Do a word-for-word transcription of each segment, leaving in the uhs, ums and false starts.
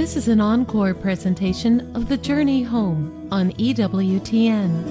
This is an encore presentation of The Journey Home on E W T N.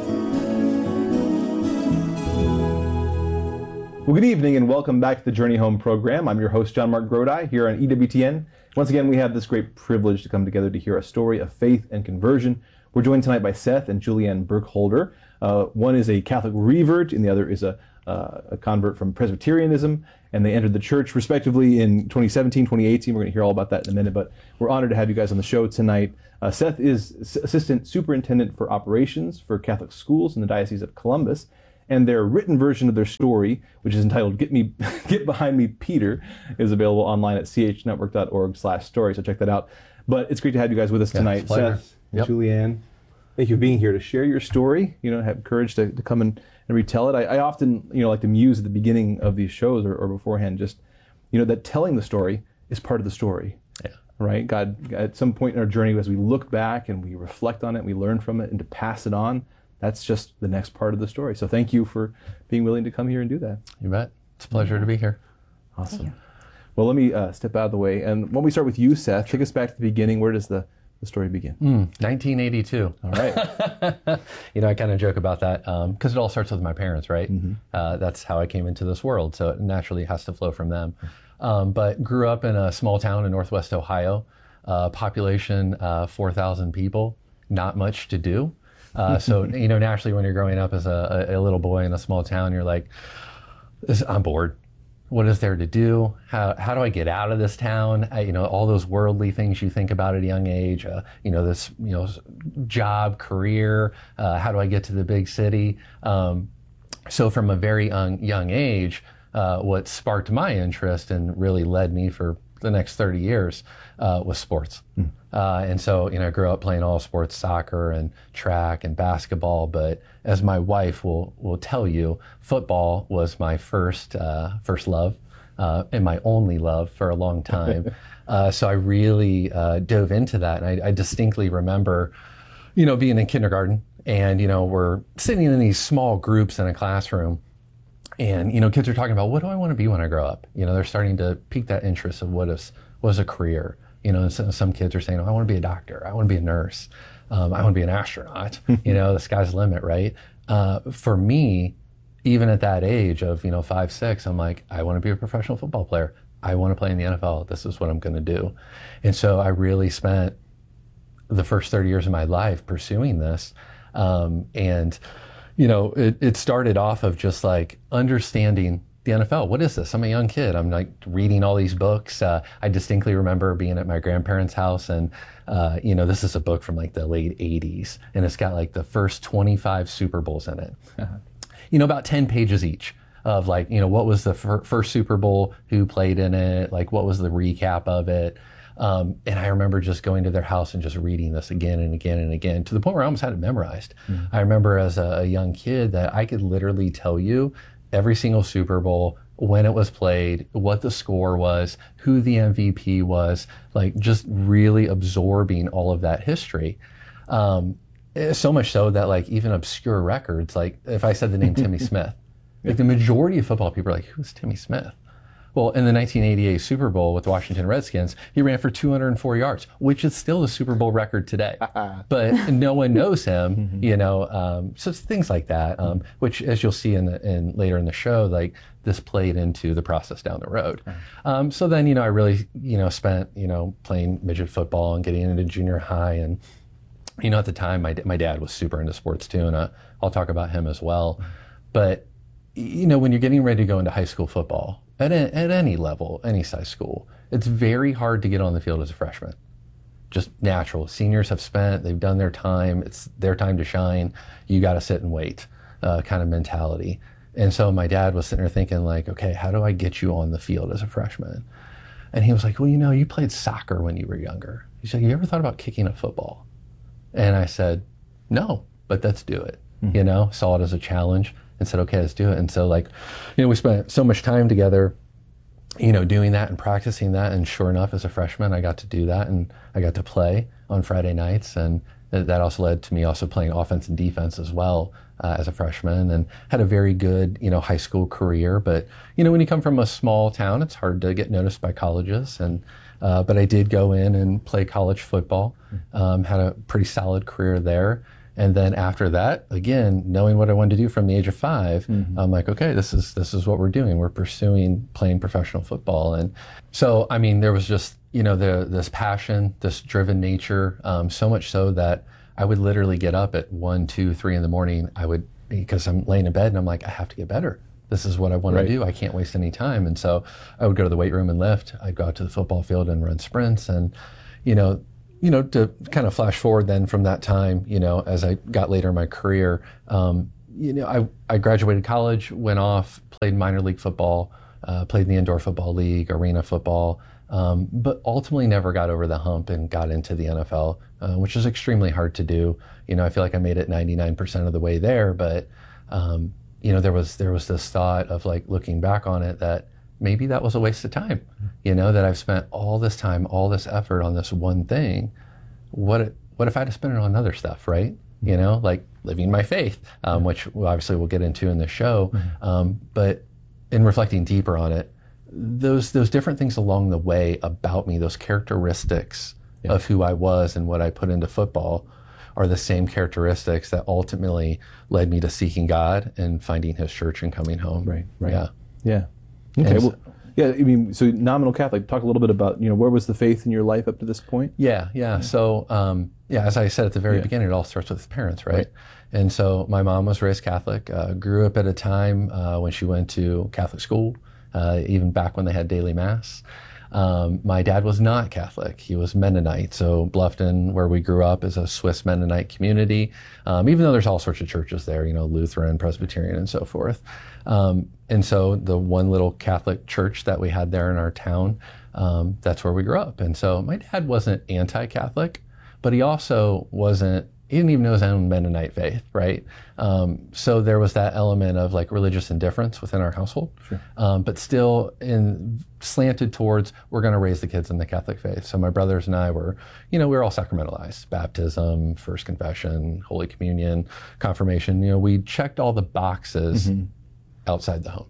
Well, good evening and welcome back to the Journey Home program. I'm your host, John Mark Grodi, here on E W T N. Once again, we have this great privilege to come together to hear a story of faith and conversion. We're joined tonight by Seth and Julianne Burkholder. Uh, one is a Catholic revert and the other is a, uh, a convert from Presbyterianism. And they entered the church respectively in twenty seventeen, twenty eighteen. We're going to hear all about that in a minute, but we're honored to have you guys on the show tonight. Uh, Seth is Assistant Superintendent for Operations for Catholic Schools in the Diocese of Columbus. And their written version of their story, which is entitled Get Me, Get Behind Me, Peter, is available online at c h network dot org slash story, so check that out. But it's great to have you guys with us yeah, tonight. Seth and yep. Julianne, thank you for being here to share your story, you know, have courage to, to come and, and retell it. I, I often, you know, like to muse at the beginning of these shows or, or beforehand, just, you know, that telling the story is part of the story. Yeah. Right? God, at some point in our journey, as we look back and we reflect on it, we learn from it, and to pass it on, that's just the next part of the story. So thank you for being willing to come here and do that. You bet. It's a pleasure to be here. Awesome. Well, let me uh, step out of the way. And when we start with you, Seth, take us back to the beginning. Where does the, the story begin? Mm, nineteen eighty-two. All right. You know, I kind of joke about that because um, it all starts with my parents, right? Mm-hmm. Uh, that's how I came into this world. So it naturally has to flow from them. Um, but grew up in a small town in Northwest Ohio, uh, population uh, four thousand people, not much to do. Uh, so, you know, naturally when you're growing up as a, a little boy in a small town, you're like, I'm bored. What is there to do? How how do I get out of this town? I, you know, all those worldly things you think about at a young age, uh, you know, this, you know, job, career, uh, how do I get to the big city? Um, so from a very young, young age, uh, what sparked my interest and really led me for the next thirty years uh, was sports. Mm. Uh, and so, you know, I grew up playing all sports, soccer and track and basketball. But as my wife will will tell you, football was my first uh, first love uh, and my only love for a long time. uh, so I really uh, dove into that. And I, I distinctly remember, you know, being in kindergarten and, you know, we're sitting in these small groups in a classroom. And, you know, kids are talking about, what do I want to be when I grow up? You know, they're starting to pique that interest of what is, what is a career. You know, some, some kids are saying, oh, I want to be a doctor. I want to be a nurse. Um, I want to be an astronaut. You know, the sky's the limit, right? Uh, for me, even at that age of, you know, five, six, I'm like, I want to be a professional football player. I want to play in the N F L. This is what I'm going to do. And so I really spent the first thirty years of my life pursuing this. Um, and, you know, it, it started off of just like understanding the N F L. What is this? I'm a young kid. I'm like reading all these books. Uh, I distinctly remember being at my grandparents' house and, uh, you know, this is a book from like the late eighties and it's got like the first twenty-five Super Bowls in it. Uh-huh. You know, about ten pages each of like, you know, what was the fir- first Super Bowl, who played in it, like what was the recap of it. Um, and I remember just going to their house and just reading this again and again and again to the point where I almost had it memorized. Mm-hmm. I remember as a, a young kid that I could literally tell you every single Super Bowl, when it was played, what the score was, who the M V P was, like just really absorbing all of that history. Um, so much so that like even obscure records, like if I said the name Timmy Smith, like the majority of football people are like, who's Timmy Smith? Well, in the nineteen eighty-eight Super Bowl with the Washington Redskins, he ran for two hundred four yards, which is still the Super Bowl record today. But no one knows him, mm-hmm. you know, um, so it's things like that, um, which as you'll see in, the, in later in the show, like this played into the process down the road. Um, so then, you know, I really, you know, spent, you know, playing midget football and getting into junior high. And, you know, at the time, my, my dad was super into sports too, and uh, I'll talk about him as well. But, you know, when you're getting ready to go into high school football, At, a, at any level, any size school, it's very hard to get on the field as a freshman. Just natural. Seniors have spent, they've done their time, it's their time to shine. You got to sit and wait uh, kind of mentality. And so my dad was sitting there thinking like, okay, how do I get you on the field as a freshman? And he was like, well, you know, you played soccer when you were younger. He's like, you ever thought about kicking a football? And I said, no, but let's do it. Mm-hmm. You know, saw it as a challenge. And said, okay, let's do it. And so like, you know, we spent so much time together, you know, doing that and practicing that. And sure enough, as a freshman, I got to do that and I got to play on Friday nights. And that also led to me also playing offense and defense as well uh, as a freshman, and had a very good, you know, high school career. But, you know, when you come from a small town, it's hard to get noticed by colleges. And uh, but I did go in and play college football, um, had a pretty solid career there. And then after that, again, knowing what I wanted to do from the age of five, mm-hmm. I'm like, okay, this is this is what we're doing. We're pursuing playing professional football. And so, I mean, there was just, you know, the, this passion, this driven nature, um, so much so that I would literally get up at one, two, three in the morning. I would, because I'm laying in bed and I'm like, I have to get better. This is what I want right. to do. I can't waste any time. And so I would go to the weight room and lift. I'd go out to the football field and run sprints. And, you know, You know, to kind of flash forward then from that time, you know, as I got later in my career, um, you know, I, I graduated college, went off, played minor league football, uh, played in the indoor football league, arena football, um, but ultimately never got over the hump and got into the N F L, uh, which is extremely hard to do. You know, I feel like I made it ninety-nine percent of the way there, but, um, you know, there was there was this thought of like looking back on it that maybe that was a waste of time, you know, that I've spent all this time, all this effort on this one thing. What if, what if I had to spend it on other stuff, right? You know, like living my faith, um, which obviously we'll get into in the show. Mm-hmm. Um, but in reflecting deeper on it, those those different things along the way about me, those characteristics yeah. of who I was and what I put into football are the same characteristics that ultimately led me to seeking God and finding His church and coming home. Right, right. Yeah. Yeah. Okay, well, yeah, I mean, so nominal Catholic, talk a little bit about, you know, where was the faith in your life up to this point? Yeah, yeah. So, um, yeah, as I said at the very yeah. beginning, it all starts with parents, right? right? And so my mom was raised Catholic, uh, grew up at a time uh, when she went to Catholic school, uh, even back when they had daily Mass. Um, my dad was not Catholic. He was Mennonite. So Bluffton, where we grew up, is a Swiss Mennonite community, um, even though there's all sorts of churches there, you know, Lutheran, Presbyterian, and so forth. Um, and so the one little Catholic church that we had there in our town, um, that's where we grew up. And so my dad wasn't anti-Catholic, but he also wasn't, he didn't even know his own Mennonite faith, right? Um, so there was that element of like religious indifference within our household, sure. um, but still in slanted towards, we're going to raise the kids in the Catholic faith. So my brothers and I were, you know, we were all sacramentalized, baptism, first confession, Holy Communion, confirmation. You know, we checked all the boxes mm-hmm. outside the home.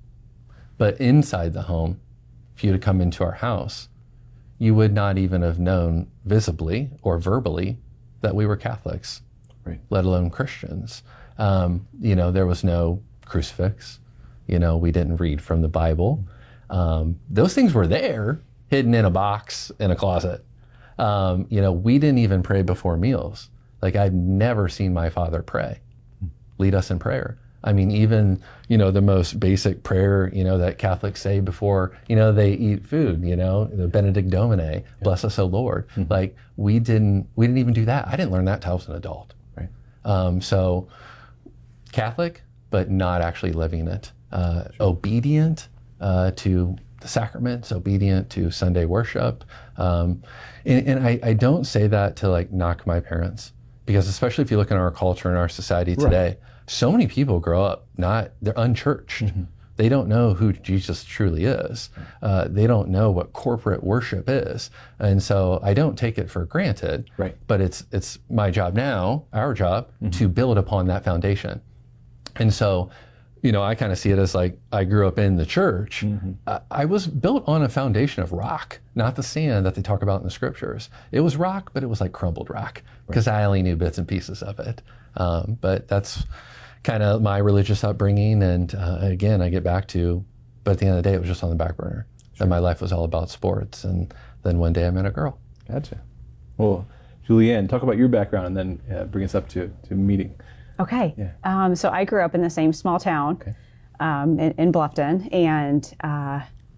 But inside the home, if you had come into our house, you would not even have known visibly or verbally that we were Catholics, right. let alone Christians. Um, you know, there was no crucifix. You know, we didn't read from the Bible. Um, those things were there, hidden in a box in a closet. Um, you know, we didn't even pray before meals. Like, I'd never seen my father pray, lead us in prayer. I mean, even, you know, the most basic prayer, you know, that Catholics say before, you know, they eat food, you know, the Benedict Domine, yeah. bless us, O Lord. Mm-hmm. Like, we didn't, we didn't even do that. I didn't learn that till I was an adult. Right. Um, so, Catholic, but not actually living it. Uh, sure. Obedient uh, to the sacraments, obedient to Sunday worship. Um, and and I, I don't say that to, like, knock my parents, because especially if you look in our culture and our society today, right. so many people grow up not, they're unchurched. Mm-hmm. They don't know who Jesus truly is. Uh, they don't know what corporate worship is. And so I don't take it for granted, right. but it's it's my job now, our job, mm-hmm. to build upon that foundation. And so, you know, I kind of see it as like, I grew up in the church. Mm-hmm. I, I was built on a foundation of rock, not the sand that they talk about in the scriptures. It was rock, but it was like crumbled rock, because right. I only knew bits and pieces of it. Um, but that's kind of my religious upbringing. And uh, again, I get back to, but at the end of the day, it was just on the back burner. Sure. And my life was all about sports. And then one day I met a girl. Gotcha. Well, Julianne, talk about your background and then uh, bring us up to, to meeting. Okay. Yeah. Um, so I grew up in the same small town okay. um, in, in Bluffton, and uh,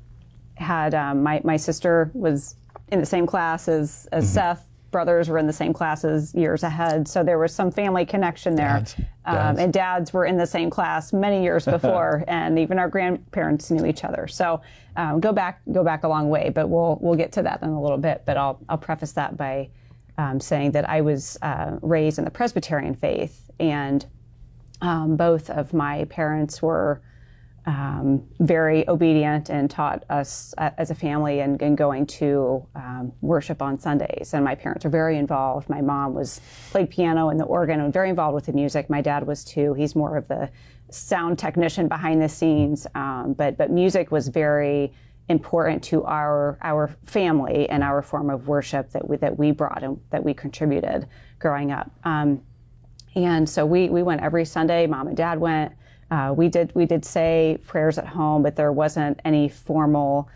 had um, my, my sister was in the same class as, as mm-hmm. Seth. Brothers were in the same classes years ahead, so there was some family connection there. Dads. Um, Dads. and dads were in the same class many years before, and even our grandparents knew each other. So um, go back go back a long way, but we'll we'll get to that in a little bit. But I'll I'll preface that by um, saying that I was uh, raised in the Presbyterian faith, and um, both of my parents were um, very obedient and taught us uh, as a family and, and going to um, worship on Sundays. And my parents were very involved. My mom was played piano and the organ and very involved with the music. My dad was too. He's more of the sound technician behind the scenes. Um, but but music was very important to our our family and our form of worship that we that we brought and that we contributed growing up. Um, and so we we went every Sunday. Mom and Dad went. Uh, we did we did say prayers at home, but there wasn't any formal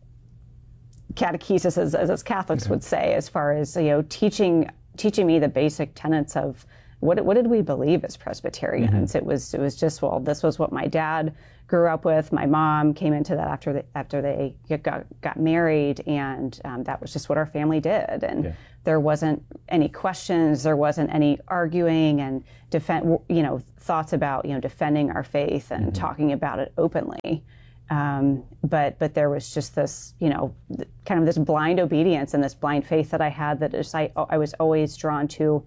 catechesis, as, as Catholics mm-hmm. would say, as far as, you know, teaching teaching me the basic tenets of what what did we believe as Presbyterians. Mm-hmm. It was it was just, well, this was what my dad grew up with. My mom came into that after the, after they got got married, and um, that was just what our family did. And yeah. there wasn't any questions, there wasn't any arguing and defend, you know, thoughts about, you know, defending our faith and mm-hmm. talking about it openly. Um, but but there was just this, you know, kind of this blind obedience and this blind faith that I had, that is, I I was always drawn to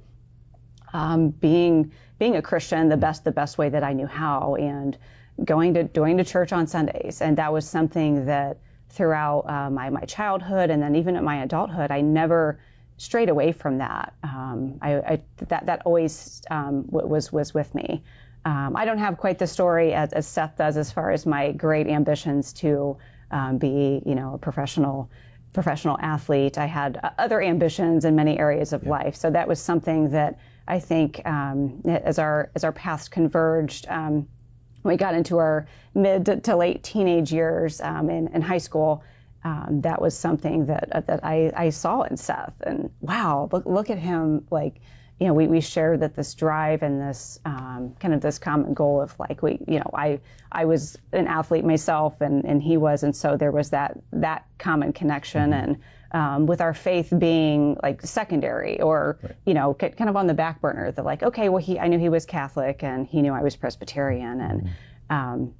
um, being being a Christian the best the best way that I knew how, and going to going to church on Sundays. And that was something that throughout uh, my my childhood and then even in my adulthood, I never strayed away from that. Um, I, I that that always um, was was with me. Um, I don't have quite the story as, as Seth does, as far as my great ambitions to um, be, you know, a professional professional athlete. I had uh, other ambitions in many areas of yeah. life. So that was something that I think um, as our as our paths converged, um, when we got into our mid to late teenage years um, in, in high school, um, that was something that uh, that I, I saw in Seth. And wow, look look at him, like, you know, we, we shared that this drive and this um, kind of this common goal of, like, we, you know, I I was an athlete myself and, and he was, and so there was that that common connection. Mm-hmm. And um, with our faith being like secondary or, right. you know, kind of on the back burner, that like, okay, well, he I knew he was Catholic and he knew I was Presbyterian, and mm-hmm. um,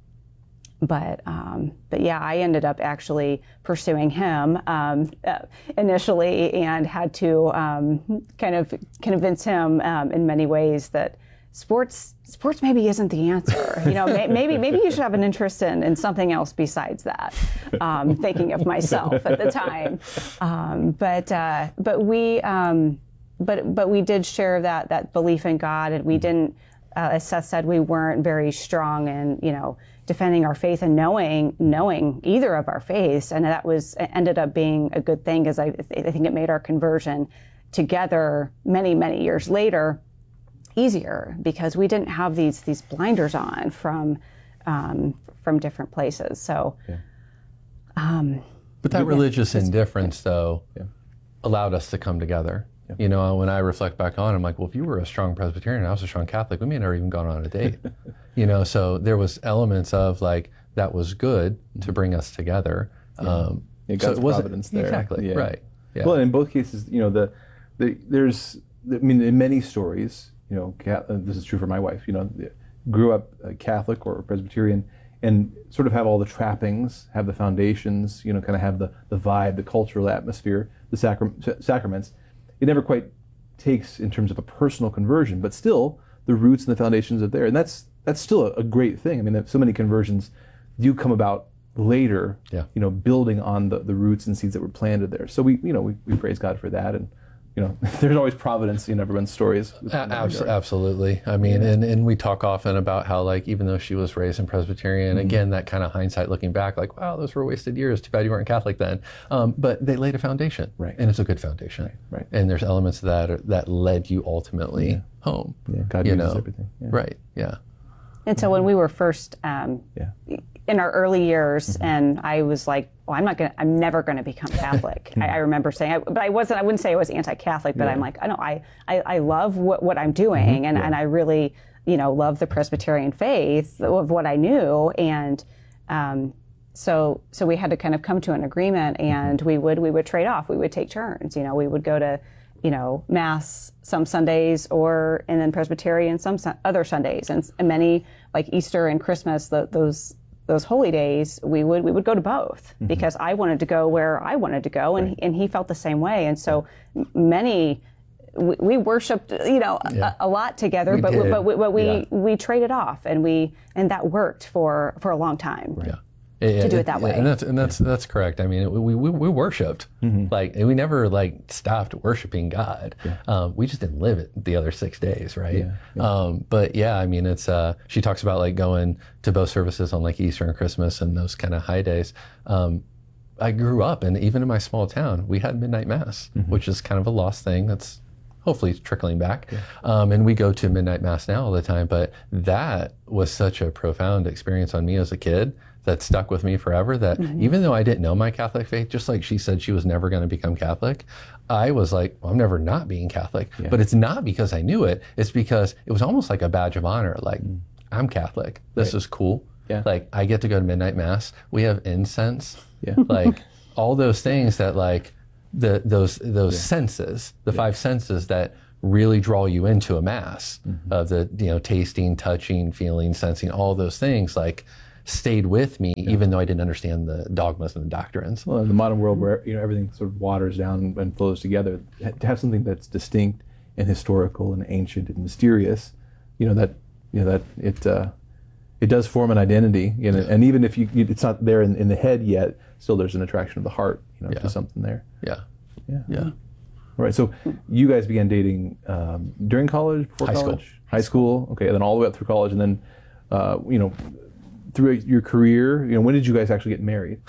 But um, but yeah, I ended up actually pursuing him um, uh, initially, and had to um, kind of convince him um, in many ways that sports sports maybe isn't the answer. You know, may, maybe maybe you should have an interest in, in something else besides that. Um, thinking of myself at the time, um, but uh, but we um, but but we did share that that belief in God, and we didn't, uh, as Seth said, we weren't very strong in, you know, defending our faith and knowing knowing either of our faiths, and that was ended up being a good thing, because I, I think it made our conversion together many many years later easier, because we didn't have these these blinders on from um, from different places. So, yeah. um, but that yeah. religious indifference, though, yeah. allowed us to come together. Yeah. You know, when I reflect back on, I'm like, well, if you were a strong Presbyterian and I was a strong Catholic, we may have never even gone on a date. You know, so there was elements of, like, that was good to bring us together. Yeah. Um, yeah, God's so it wasn't, providence there. Exactly, yeah. right. Yeah. Well, in both cases, you know, the, the there's, I mean, in many stories, you know, this is true for my wife, you know, grew up Catholic or Presbyterian, and sort of have all the trappings, have the foundations, you know, kind of have the, the vibe, the cultural atmosphere, the sacram- sacraments. It never quite takes in terms of a personal conversion, but still the roots and the foundations are there, and that's that's still a, a great thing. I mean, so many conversions do come about later, yeah. you know, building on the, the roots and seeds that were planted there. So we, you know, we, we praise God for that, and you know, there's always providence in everyone's stories. Abs- absolutely. I mean, yeah. and, and we talk often about how, like, even though she was raised in Presbyterian, mm-hmm. again, that kind of hindsight looking back, like, wow, those were wasted years. Too bad you weren't Catholic then. Um, but they laid a foundation, right? And it's a good foundation, right? right. And there's elements of that that led you ultimately yeah. home. Yeah, God you uses know? everything. Yeah. Right. Yeah. And so when we were first um, yeah. in our early years, mm-hmm. and I was like, well, I'm not going to, I'm never going to become Catholic. I, I remember saying, I, but I wasn't, I wouldn't say I was anti-Catholic, but yeah. I'm like, I know, I, I, I love what, what I'm doing. Mm-hmm. And, yeah. and I really, you know, love the Presbyterian faith of what I knew. And um, so, so we had to kind of come to an agreement, and mm-hmm. we would, we would trade off. We would take turns. You know, we would go to, you know, Mass some Sundays, or, and then Presbyterian some su- other Sundays, and, and many, like Easter and Christmas, the, those, those holy days, we would, we would go to both, mm-hmm. because I wanted to go where I wanted to go, and, right. and he felt the same way. And so many, we, we worshipped, you know, Yeah. a, a lot together, We but did. we, but we, but we, Yeah. we traded off, and we and that worked for for a long time. Yeah. Yeah, do it that way. and that's and that's that's correct. I mean, we we, we worshipped, like we never like stopped worshiping God. Um, we just didn't live it the other six days, right? Um, but yeah, I mean, it's uh, she talks about like going to both services on like Easter and Christmas and those kind of high days. Um, I grew up, and even in my small town, we had midnight mass, which is kind of a lost thing. That's hopefully trickling back. Um, and we go to midnight mass now all the time. But that was such a profound experience on me as a kid that stuck with me forever, that even though I didn't know my Catholic faith, just like she said she was never going to become Catholic, I was like, well, I'm never not being Catholic. But it's not because I knew it. It's because it was almost like a badge of honor. Like, I'm Catholic. This is cool. Yeah. Like, I get to go to midnight mass. We have incense. Yeah. Like, all those things that like, the those those senses, the five senses that really draw you into a mass, of the, you know, tasting, touching, feeling, sensing, all those things, like, stayed with me, even though I didn't understand the dogmas and the doctrines. Well, in the modern world where, you know, everything sort of waters down and flows together, to have something that's distinct and historical and ancient and mysterious, you know, that, you know, that it uh, it does form an identity, you know, and even if you, it's not there in, in the head yet, still there's an attraction of the heart, you know, Yeah. to something there. Yeah. Yeah. Yeah. All right. So you guys began dating um, during college, before High school. college, high school. Okay, and then all the way up through college, and then, uh, you know, through your career. You know, when did you guys actually get married?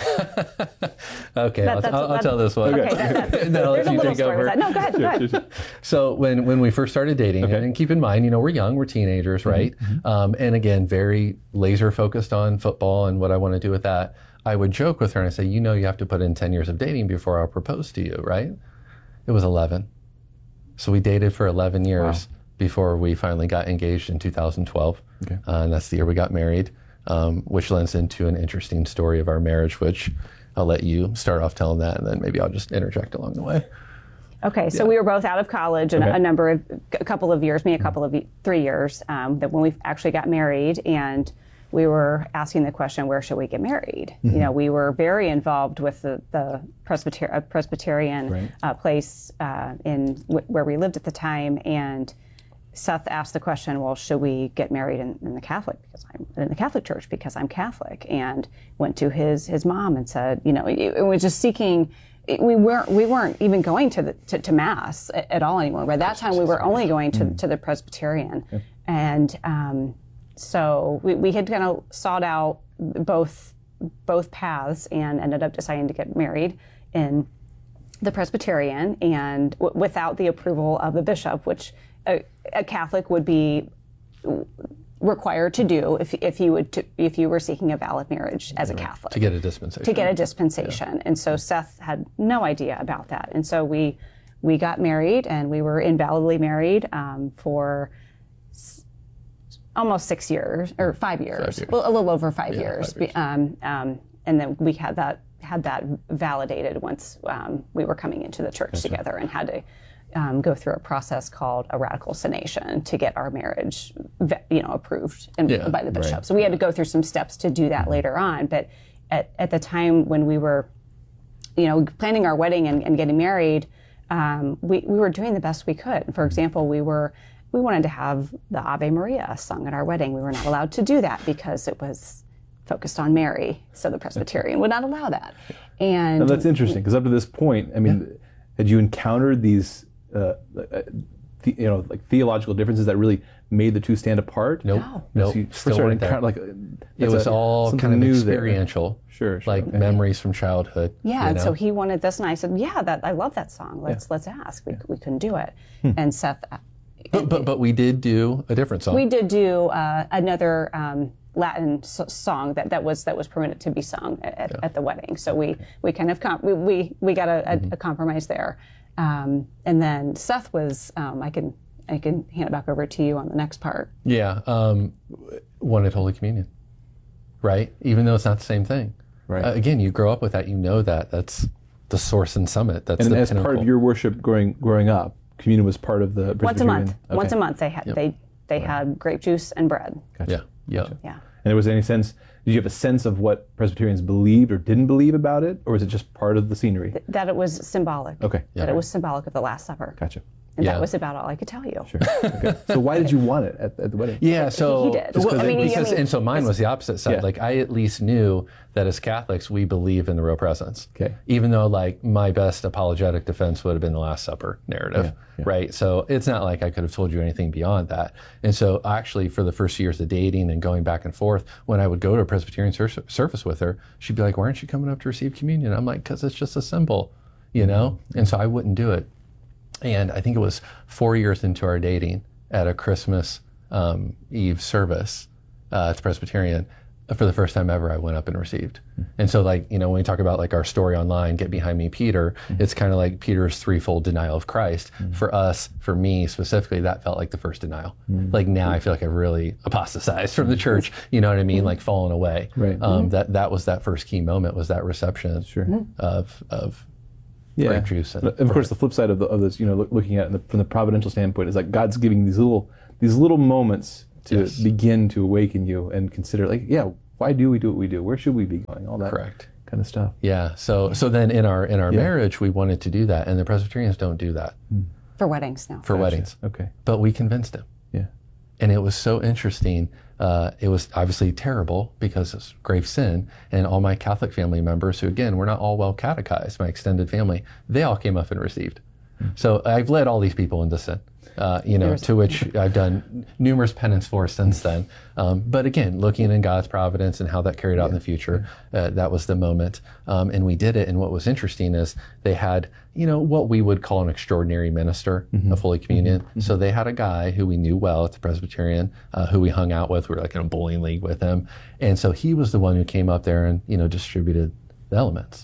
Okay, That- I'll, that's- I'll, I'll that's- tell this one. Okay, that, that's, And then I'll let there's a you little take story over. with that. No, go ahead, go ahead. So when when we first started dating, Okay. and keep in mind, you know, we're young, we're teenagers, right? Um, and again, very laser focused on football and what I want to do with that. I would joke with her and I say, you know, you have to put in ten years of dating before I'll propose to you, right? It was eleven. So we dated for eleven years before we finally got engaged in two thousand twelve. Okay. Uh, and that's the year we got married, um, which lends into an interesting story of our marriage, which I'll let you start off telling that, and then maybe I'll just interject along the way. Okay, so we were both out of college and Okay. a number of, a couple of years, me a couple of, three years, um, that when we actually got married, and we were asking the question, where should we get married? You know, we were very involved with the, the Presbyter- uh, Presbyterian Right. uh, place uh, in w- where we lived at the time, and Seth asked the question, well, should we get married in, in the Catholic, because I'm in the Catholic church because I'm Catholic, and went to his his mom and said, you know, it, it was just seeking. It, we weren't we weren't even going to the to, to mass at, at all anymore. By that time, we were only going to to the Presbyterian, and um, so we, we had kind of sought out both both paths and ended up deciding to get married in the Presbyterian, and w- without the approval of the bishop, which a, a Catholic would be required to do if if you would to, if you were seeking a valid marriage as a Catholic To get a dispensation. to get a dispensation. And so Seth had no idea about that, and so we we got married, and we were invalidly married um, for s- almost six years or five years, years. Well, a little over five years. five years. Um, um, and then we had that had that validated once um, we were coming into the church together, and had to um, go through a process called a radicalcination to get our marriage, ve- you know, approved and, Yeah, by the bishop. right. So we had to go through some steps to do that later on. But at, at the time when we were, you know, planning our wedding and, and getting married, um, we, we were doing the best we could. For example, we were we wanted to have the Ave Maria sung at our wedding. We were not allowed to do that because it was focused on Mary, so the Presbyterian would not allow that. And Now that's interesting, because up to this point, I mean, had you encountered these, uh, uh, the, you know, like theological differences that really made the two stand apart? Nope. No. Nope. So you Still started weren't there. encounter- like, uh, It that's was a- all something kind of new there. experiential. Sure, sure, Like okay. memories from childhood. Yeah, you and know? so he wanted this, and I said, "Yeah, that I love that song. Let's let's ask." We we couldn't do it, and Seth. But, but but we did do a different song. We did do uh, another um, Latin s- song that, that was that was permitted to be sung at, at the wedding. So we we kind of com- we, we we got a, a, a compromise there, um, and then Seth was um, I can I can hand it back over to you on the next part. Yeah, um, wanted Holy Communion, right? Even though it's not the same thing. Right. Uh, again, you grow up with that. You know that. That's the source and summit. That's And the as part pinnacle. of your worship growing growing up, communion was part of the Once a Presbyterian. month, Okay. once a month they had they they had grape juice and bread. Yeah, yeah. Yeah. And there was any sense? Did you have a sense of what Presbyterians believed or didn't believe about it, or was it just part of the scenery? That it was symbolic. Okay. That it was symbolic of the Last Supper. Gotcha. And Yeah. that was about all I could tell you. Sure. Okay. So why did you want it at, at the wedding? Yeah, so He did. Well, I mean, he- I because, mean, and so mine was the opposite side. Yeah. Like I at least knew that as Catholics we believe in the real presence. Okay. Even though like my best apologetic defense would have been the Last Supper narrative, Yeah, yeah. right? So it's not like I could have told you anything beyond that. And so actually, for the first years of dating and going back and forth, when I would go to a Presbyterian ser- service with her, she'd be like, "Why aren't you coming up to receive communion?" I'm like, "Because it's just a symbol, you know." And so I wouldn't do it. And I think it was four years into our dating at a Christmas um, Eve service uh, at the Presbyterian, for the first time ever, I went up and received. And so, like, you know, when we talk about like our story online, Get Behind Me, Peter, it's kind of like Peter's threefold denial of Christ. For us, for me specifically, that felt like the first denial. Like now I feel like I've really apostatized from the church, you know what I mean? Like fallen away. Right. Um, that, that was that first key moment, was that reception Sure. of, of Yeah. grape juice. And, Of course, the flip side of, the, of this, you know, look, looking at it in the, from the providential standpoint, is like God's giving these little these little moments to Yes. begin to awaken you and consider, like, yeah, why do we do what we do? Where should we be going? All that Correct. kind of stuff. Yeah. So so then in our in our marriage, we wanted to do that, and the Presbyterians don't do that For weddings now. for weddings. Okay. But we convinced him, Yeah. and it was so interesting. Uh, it was obviously terrible because it's grave sin, and all my Catholic family members, who again we're not all well catechized, my extended family, they all came up and received. So I've led all these people into sin, uh, you know, There's- to which I've done numerous penance for since then. Um, but again, looking in God's providence and how that carried out in the future, uh, that was the moment. Um, and we did it. And what was interesting is they had, you know, what we would call an extraordinary minister of Holy Communion. So they had a guy who we knew well at the Presbyterian, uh, who we hung out with. We were like in a bowling league with him. And so he was the one who came up there and, you know, distributed the elements.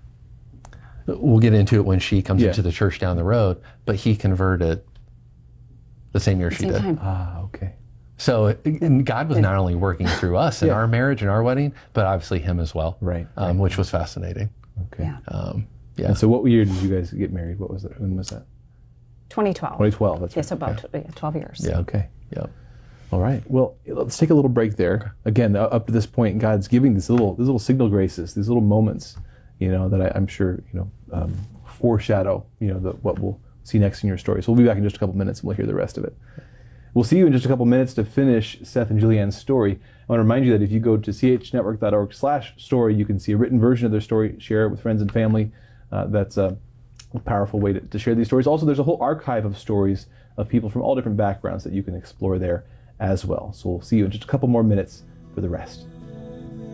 We'll get into it when she comes Yeah. into the church down the road, but he converted the same year she Same did. time. Ah, okay. So and God was not only working through us in Yeah. our marriage and our wedding, but obviously him as well, Right, Um, which was fascinating. Okay. Yeah. Um, yeah. And so, what year did you guys get married? What was it? When was that? twenty twelve. twenty twelve. That's Yeah, right. so about tw- yeah, twelve years. Yeah. Okay. Yeah. All right. Well, let's take a little break there. Again, uh, up to this point, God's giving these little, these little signal graces, these little moments, you know, that I, I'm sure, you know, um, foreshadow, you know, the, what we'll see next in your story. So we'll be back in just a couple minutes and we'll hear the rest of it. We'll see you in just a couple minutes to finish Seth and Julianne's story. I want to remind you that if you go to c h network dot org slash story, you can see a written version of their story, share it with friends and family. Uh, that's a powerful way to, to share these stories. Also, there's a whole archive of stories of people from all different backgrounds that you can explore there as well. So we'll see you in just a couple more minutes for the rest.